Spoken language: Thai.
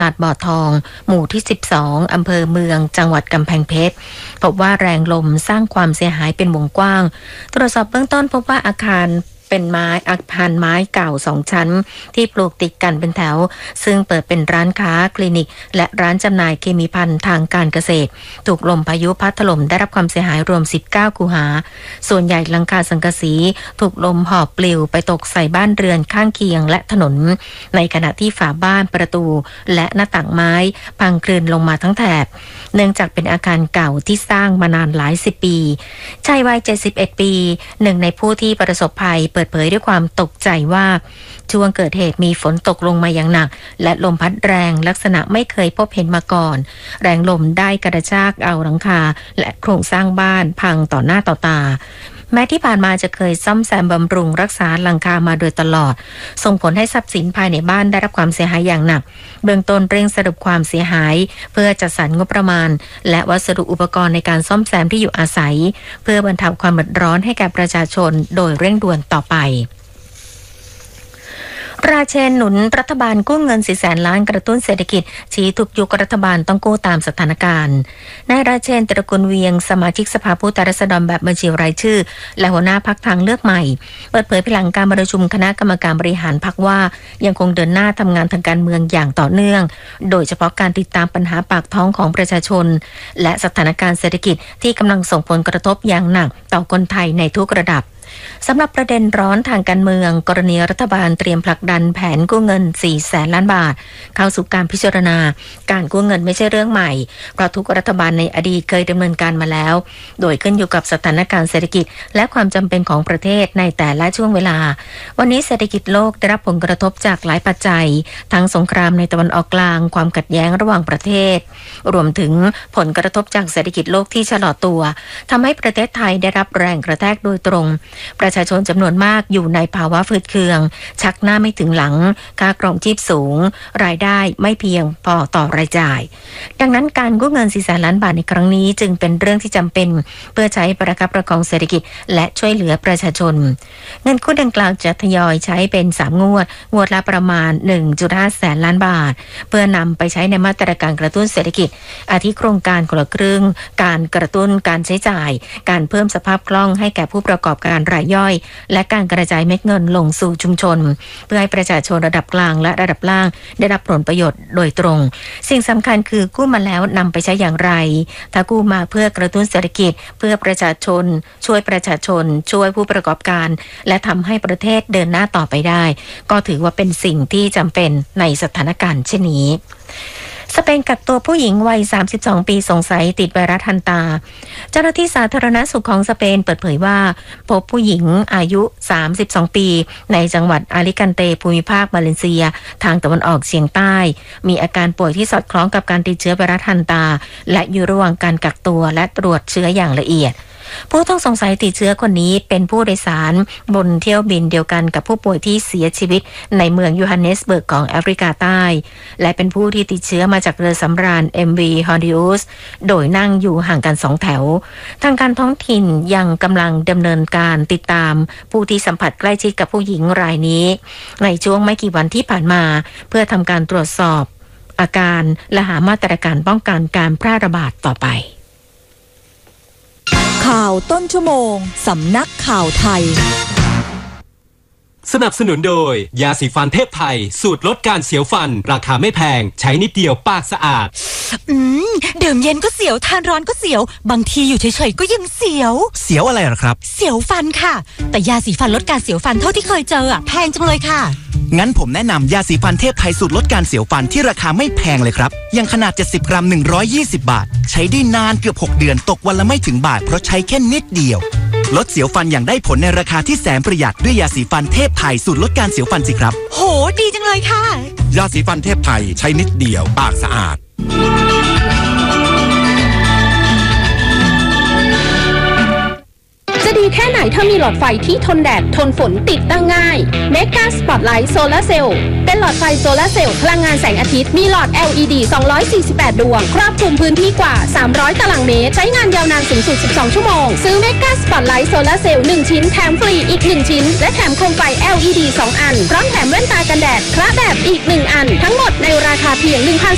ลาดบ่อทองหมู่ที่12อำเภอเมืองจังหวัดกำแพงเพชรพบว่าแรงลมสร้างความเสียหายเป็นวงกว้างตรวจสอบเบื้องต้นพบว่าอาคารเป็นอาคารไม้เก่า2ชั้นที่ปลูกติดกันเป็นแถวซึ่งเปิดเป็นร้านค้าคลินิกและร้านจำหน่ายเคมีภัณฑ์ทางการเกษตรถูกลมพายุพัดถล่มได้รับความเสียหายรวม19คูหาส่วนใหญ่หลังคาสังกะสีถูกลมหอบปลิวไปตกใส่บ้านเรือนข้างเคียงและถนนในขณะที่ฝาบ้านประตูและหน้าต่างไม้พังคลืนลงมาทั้งแถบเนื่องจากเป็นอาคารเก่าที่สร้างมานานหลายสิบปีชายวัย71ปีหนึ่งในผู้ที่ประสบภัยเปิดเผยด้วยความตกใจว่าช่วงเกิดเหตุมีฝนตกลงมาอย่างหนักและลมพัดแรงลักษณะไม่เคยพบเห็นมาก่อนแรงลมได้กระชากเอาหลังคาและโครงสร้างบ้านพังต่อหน้าต่อตาแม้ที่ผ่านมาจะเคยซ่อมแซมบำรุงรักษาหลังคามาโดยตลอดส่งผลให้ทรัพย์สินภายในบ้านได้รับความเสียหายอย่างหนักเบื้องต้นเร่งสรุปความเสียหายเพื่อจัดสรรงบประมาณและวัสดุอุปกรณ์ในการซ่อมแซมที่อยู่อาศัยเพื่อบรรเทาความเดือดร้อนให้แก่ประชาชนโดยเร่งด่วนต่อไปราเชนหนุนรัฐบาลกู้เงิน400,000 ล้านกระตุ้นเศรษฐกิจชี้ทุกยุครัฐบาลต้องกู้ตามสถานการณ์นายราเชนตระกูลเวียงสมาชิกสภาผู้แทนราษฎรแบบบัญชีรายชื่อและหัวหน้าพรรคทางเลือกใหม่เปิดเผยภายหลังการประชุมคณะกรรมการบริหารพรรคว่ายังคงเดินหน้าทำงานทางการเมืองอย่างต่อเนื่องโดยเฉพาะการติดตามปัญหาปากท้องของประชาชนและสถานการณ์เศรษฐกิจที่กำลังส่งผลกระทบอย่างหนักต่อคนไทยในทุกระดับสำหรับประเด็นร้อนทางการเมืองกรณีรัฐบาลเตรียมผลักดันแผนกู้เงิน400,000 ล้านบาทเข้าสู่การพิจารณาการกู้เงินไม่ใช่เรื่องใหม่เพราะทุกรัฐบาลในอดีตเคยดำเนินการมาแล้วโดยขึ้นอยู่กับสถานการณ์เศรษฐกิจและความจำเป็นของประเทศในแต่ละช่วงเวลาวันนี้เศรษฐกิจโลกได้รับผลกระทบจากหลายปัจจัยทั้งสงครามในตะวันออกกลางความขัดแย้งระหว่างประเทศรวมถึงผลกระทบจากเศรษฐกิจโลกที่ชะลอตัวทำให้ประเทศไทยได้รับแรงกระแทกโดยตรงประชาชนจำนวนมากอยู่ในภาวะฝืดเคืองชักหน้าไม่ถึงหลังค่าครองชีพสูงรายได้ไม่เพียงพอต่อรายจ่ายดังนั้นการกู้เงิน400,000 ล้านบาทในครั้งนี้จึงเป็นเรื่องที่จำเป็นเพื่อใช้ประคับประคองเศรษฐกิจและช่วยเหลือประชาชนเงินกู้ดังกล่าวจะทยอยใช้เป็น3 งวดละประมาณ 1.5 แสนล้านบาทเพื่อนำไปใช้ในมาตรการกระตุ้นเศรษฐกิจอาทิโครงการคนละครึ่งการกระตุ้นการใช้จ่ายการเพิ่มสภาพคล่องให้แก่ผู้ประกอบการรายย่อยและการกระจายเม็ดเงินลงสู่ชุมชนเพื่อให้ประชาชนระดับกลางและระดับล่างได้รับผลประโยชน์โดยตรงสิ่งสำคัญคือกู้มาแล้วนำไปใช้อย่างไรถ้ากู้มาเพื่อกระตุ้นเศรษฐกิจเพื่อประชาชนช่วยประชาชนช่วยผู้ประกอบการและทำให้ประเทศเดินหน้าต่อไปได้ก็ถือว่าเป็นสิ่งที่จำเป็นในสถานการณ์เช่นนี้สเปนกักตัวผู้หญิงวัย32 ปีสงสัยติดไวรัสฮันตาเจ้าหน้าที่สาธารณสุขของสเปนเปิดเผยว่าพบผู้หญิงอายุ32 ปีในจังหวัดอาลิกันเตภูมิภาคมาเลเซียทางตะวันออกเฉียงใต้มีอาการป่วยที่สอดคล้องกับการติดเชื้อไวรัสฮันตาและอยู่ระหว่างการกักตัวและตรวจเชื้ออย่างละเอียดผู้ต้องสงสัยติดเชื้อคนนี้เป็นผู้โดยสารบนเที่ยวบินเดียวกันกับผู้ป่วยที่เสียชีวิตในเมืองโยฮันเนสเบิร์กของแอฟริกาใต้และเป็นผู้ที่ติดเชื้อมาจากเรือสำราญ MV Hondius โดยนั่งอยู่ห่างกัน2 แถวทางการท้องถิ่นยังกำลังดำเนินการติดตามผู้ที่สัมผัสใกล้ชิดกับผู้หญิงรายนี้ในช่วงไม่กี่วันที่ผ่านมาเพื่อทำการตรวจสอบอาการและหามาตรการป้องกันการแพร่ระบาดต่อไปข่าวต้นชั่วโมงสำนักข่าวไทยสนับสนุนโดยยาสีฟันเทพไทยสูตรลดการเสียวฟันราคาไม่แพงใช้นิดเดียวปากสะอาดดื่มเย็นก็เสียวทานร้อนก็เสียวบางทีอยู่เฉยๆก็ยังเสียวอะไรหรอครับเสียวฟันค่ะแต่ยาสีฟันลดการเสียวฟันเท่าที่เคยเจอแพงจังเลยค่ะงั้นผมแนะนำยาสีฟันเทพไทยสูตรลดการเสียวฟันที่ราคาไม่แพงเลยครับยังขนาด70 กรัม120 บาทใช้ได้นานเกือบ6 เดือนตกวันละไม่ถึงบาทเพราะใช้แค่นิดเดียวลดเสียวฟันอย่างได้ผลในราคาที่แสนประหยัดด้วยยาสีฟันเทพไทยสูตรลดการเสียวฟันสิครับโหดีจังเลยค่ะยาสีฟันเทพไทยใช้นิดเดียวปากสะอาดจะดีแค่ไหนถ้ามีหลอดไฟที่ทนแดดทนฝนติดตั้งง่าย Mega Spotlight Solar Cell เป็นหลอดไฟโซลาร์เซลล์พลังงานแสงอาทิตย์มีหลอด LED 248 ดวงครอบคลุมพื้นที่กว่า300 ตารางเมตรใช้งานยาวนานสูงสุด12 ชั่วโมงซื้อ Mega Spotlight Solar Cell 1 ชิ้นแถมฟรีอีก1ชิ้นและแถมโคมไฟ LED 2 อันพร้อมแถมแว่นตากันแดดคละแบบอีก1 อันทั้งหมดในราคาเพียง